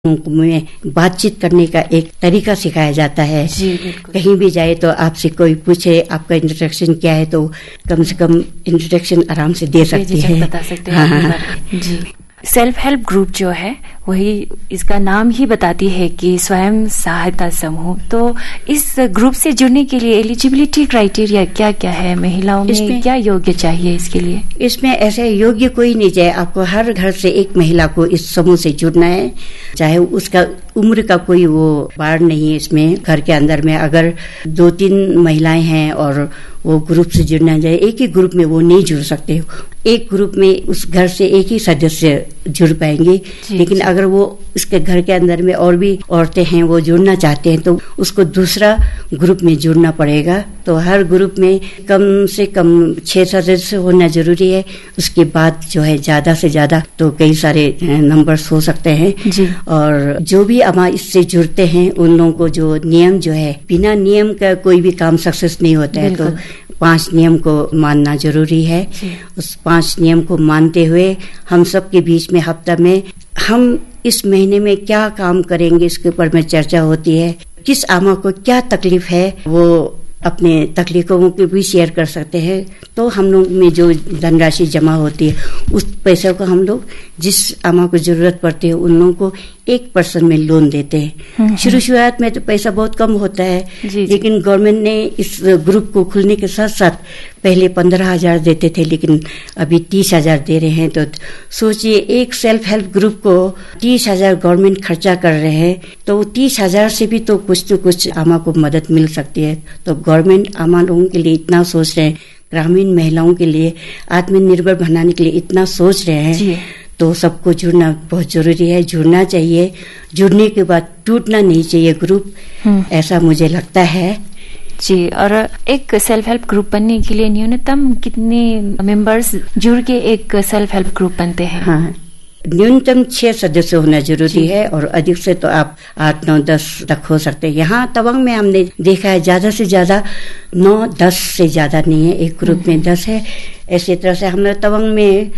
में बातचीत करने का एक तरीका सिखाया जाता है। जी बिल्कुल। कहीं भी जाए तो आपसे कोई पूछे आपका इंट्रोडक्शन क्या है तो कम से कम इंट्रोडक्शन आराम से दे सकती है, बता सकते हैं। हाँ। जी, सेल्फ हेल्प ग्रुप जो है वही इसका नाम ही बताती है कि स्वयं सहायता समूह। तो इस ग्रुप से जुड़ने के लिए एलिजिबिलिटी क्राइटेरिया क्या क्या है? महिलाओं में क्या योग्य चाहिए इसके लिए? इसमें ऐसे योग्य कोई नहीं चाहिए। आपको हर घर से एक महिला को इस समूह से जुड़ना है, चाहे उसका उम्र का कोई वो बार नहीं है। इसमें घर के अंदर में अगर 2-3 महिलाएं हैं और वो ग्रुप से जुड़ना चाहिए, एक ही ग्रुप में वो नहीं जुड़ सकते। एक ग्रुप में उस घर से एक ही सदस्य जुड़ पाएंगे, लेकिन अगर वो उसके घर के अंदर में और भी औरतें हैं वो जुड़ना चाहते हैं तो उसको दूसरा ग्रुप में जुड़ना पड़ेगा। तो हर ग्रुप में कम से कम 6 सदस्य होना जरूरी है। उसके बाद जो है ज्यादा से ज्यादा तो कई सारे नंबर्स हो सकते हैं जी। और जो भी अमा इससे जुड़ते हैं उन लोगों को जो नियम जो है, बिना नियम का कोई भी काम सक्सेस नहीं होता है। तो 5 नियम को मानना जरूरी है। उस 5 नियम को मानते हुए हम सब के बीच में हफ्ता में हम इस महीने में क्या काम करेंगे इसके ऊपर में चर्चा होती है। किस आमा को क्या तकलीफ है वो अपने तकलीफों को भी शेयर कर सकते हैं। तो हम लोग में जो धनराशि जमा होती है उस पैसे को हम लोग जिस आमा को जरूरत पड़ती है उन लोगों को 1% में लोन देते हैं। शुरुआत में तो पैसा बहुत कम होता है, लेकिन गवर्नमेंट ने इस ग्रुप को खुलने के साथ साथ पहले 15,000 देते थे, लेकिन अभी 30,000 दे रहे हैं। तो सोचिए एक सेल्फ हेल्प ग्रुप को 30,000 गवर्नमेंट खर्चा कर रहे हैं, तो 30,000 से भी तो कुछ न कुछ आमा को मदद मिल सकती है। तो गवर्नमेंट आमा लोगों के लिए इतना सोच रहे हैं, ग्रामीण महिलाओं के लिए आत्मनिर्भर बनाने के लिए इतना सोच रहे हैं। तो सबको जुड़ना बहुत जरूरी है, जुड़ना चाहिए। जुड़ने के बाद टूटना नहीं चाहिए ग्रुप, ऐसा मुझे लगता है। जी, और एक सेल्फ हेल्प ग्रुप बनने के लिए न्यूनतम कितने मेंबर्स जुड़ के एक सेल्फ हेल्प ग्रुप बनते हैं? हाँ, न्यूनतम 6 सदस्य होना जरूरी है और अधिक से तो आप 8, 9, 10 तक हो सकते हैं। यहाँ तवांग में हमने देखा है ज्यादा से ज्यादा 9, 10 से ज्यादा नहीं है, एक ग्रुप में 10 है। ऐसी तरह से हमारे तवांग में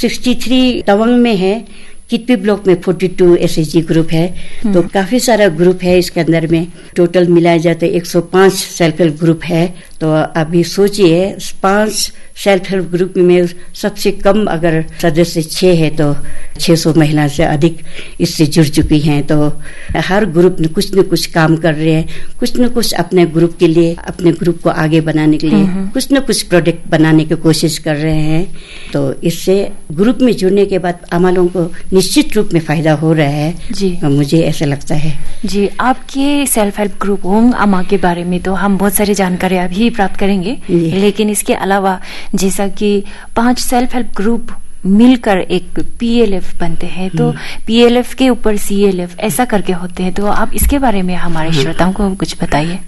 63 तवांग में है, कितपी ब्लॉक में 42 SHG ग्रुप है। तो काफी सारा ग्रुप है इसके अंदर में। टोटल मिलाया जाए तो 105 सेल्फ हेल्प ग्रुप है। तो अभी सोचिए 5 सेल्फ हेल्प ग्रुप में सबसे कम अगर सदस्य 6 है तो 600 महिला से अधिक इससे जुड़ चुकी हैं। तो हर ग्रुप ने कुछ न कुछ काम कर रहे हैं, कुछ न कुछ अपने ग्रुप के लिए, अपने ग्रुप को आगे बनाने के लिए कुछ न कुछ प्रोडक्ट बनाने की कोशिश कर रहे हैं। तो इससे ग्रुप में जुड़ने के बाद आमा लोगों को निश्चित रूप में फायदा हो रहा है जी। मुझे ऐसा लगता है जी। आपके सेल्फ हेल्प ग्रुप होम आमा के बारे में तो हम बहुत सारी जानकारी अभी प्राप्त करेंगे, लेकिन इसके अलावा जैसा कि 5 सेल्फ हेल्प ग्रुप मिलकर एक PLF बनते हैं, तो PLF के ऊपर CLF ऐसा करके होते हैं। तो आप इसके बारे में हमारे श्रोताओं को कुछ बताइए।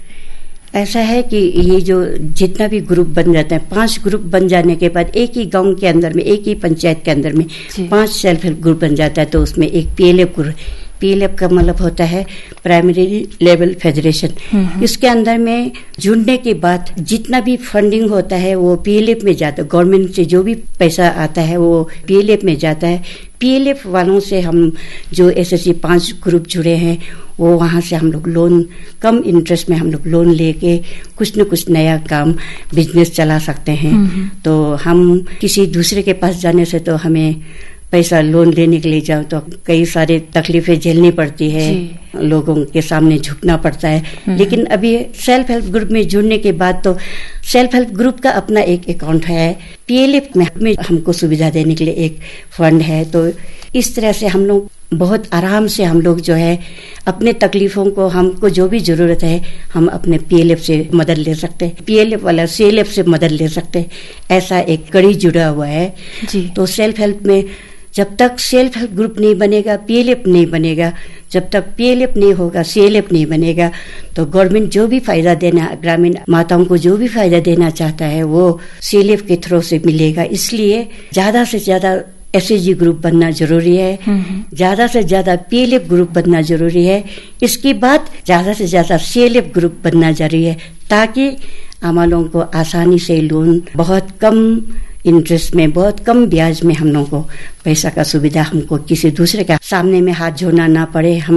ऐसा है कि ये जो जितना भी ग्रुप बन जाता है, 5 ग्रुप बन जाने के बाद एक ही गांव के अंदर में, एक ही पंचायत के अंदर में 5 सेल्फ हेल्प ग्रुप बन जाता है। तो उसमें एक PLF ग्रुप, PLF का मतलब होता है प्राइमरी लेवल फेडरेशन। इसके अंदर में जुड़ने के बाद जितना भी फंडिंग होता है वो PLF में जाता है। गवर्नमेंट से जो भी पैसा आता है वो PLF में जाता है। PLF वालों से हम जो SHG 5 ग्रुप जुड़े हैं वो वहाँ से हम लोग लोन कम इंटरेस्ट में हम लोग लोन लेके कुछ न कुछ नया काम बिजनेस चला सकते हैं। तो हम किसी दूसरे के पास जाने से तो हमें पैसा लोन लेने के लिए जाओ तो कई सारे तकलीफें झेलनी पड़ती है, लोगों के सामने झुकना पड़ता है। लेकिन अभी सेल्फ हेल्प ग्रुप में जुड़ने के बाद तो सेल्फ हेल्प ग्रुप का अपना एक अकाउंट है, PLF में हमको सुविधा देने के लिए एक फंड है। तो इस तरह से हम लोग बहुत आराम से हम लोग जो है अपने तकलीफों को, हमको जो भी जरूरत है हम अपने PLF से मदद ले सकते हैं, PLF वाला CLF से मदद ले सकते हैं। ऐसा एक कड़ी जुड़ा हुआ है जी। तो सेल्फ हेल्प में जब तक सेल्फ हेल्प ग्रुप नहीं बनेगा, PLF नहीं बनेगा, जब तक PLF नहीं होगा, CLF नहीं बनेगा, तो गवर्नमेंट जो भी फायदा देना, ग्रामीण माताओं को जो भी फायदा देना चाहता है वो CLF के थ्रू से मिलेगा। इसलिए ज्यादा से ज्यादा SHG ग्रुप बनना जरूरी है, ज्यादा से ज्यादा PLF ग्रुप बनना जरूरी है। इसके बाद ज्यादा से ज्यादा CLF ग्रुप बनना जरूरी है, ताकि आमा लोगों को आसानी से लोन बहुत कम इंटरेस्ट में, बहुत कम ब्याज में हम लोगों को पैसा का सुविधा, हमको किसी दूसरे का सामने में हाथ जोड़ना ना पड़े। हम